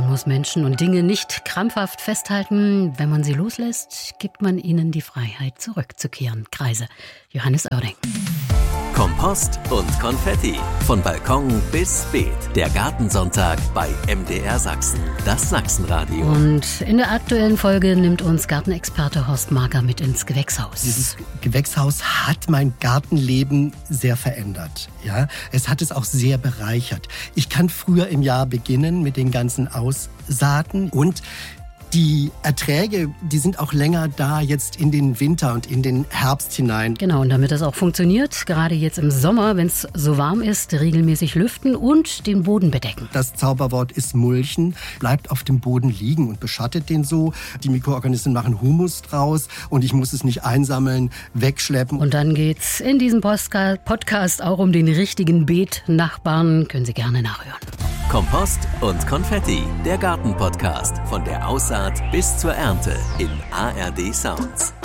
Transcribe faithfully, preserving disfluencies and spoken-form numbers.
muss Menschen und Dinge nicht krampfhaft festhalten. Wenn man sie loslässt, gibt man ihnen die Freiheit, zurückzukehren. Kreise. Johannes Oerding. Kompost und Konfetti. Von Balkon bis Beet. Der Gartensonntag bei M D R Sachsen. Das Sachsenradio. Und in der aktuellen Folge nimmt uns Gartenexperte Horst Marker mit ins Gewächshaus. Dieses Gewächshaus hat mein Gartenleben sehr verändert. Ja, es hat es auch sehr bereichert. Ich kann früher im Jahr beginnen mit den ganzen Aussaaten und die Erträge, die sind auch länger da jetzt in den Winter und in den Herbst hinein. Genau, und damit das auch funktioniert, gerade jetzt im Sommer, wenn es so warm ist, regelmäßig lüften und den Boden bedecken. Das Zauberwort ist Mulchen, bleibt auf dem Boden liegen und beschattet den so. Die Mikroorganismen machen Humus draus und ich muss es nicht einsammeln, wegschleppen. Und dann geht's in diesem Postka- Podcast auch um den richtigen Beetnachbarn. Können Sie gerne nachhören. Kompost und Konfetti, der Gartenpodcast von der Aussaat bis zur Ernte in A R D Sounds.